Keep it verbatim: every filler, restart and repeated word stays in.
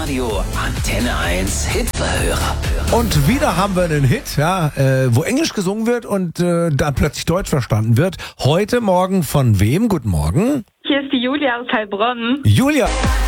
Radio Antenne eins Hitverhörer. Und wieder haben wir einen Hit, ja, äh, wo Englisch gesungen wird und äh, dann plötzlich Deutsch verstanden wird. Heute Morgen von wem? Guten Morgen. Hier ist die Julia aus Heilbronn. Julia.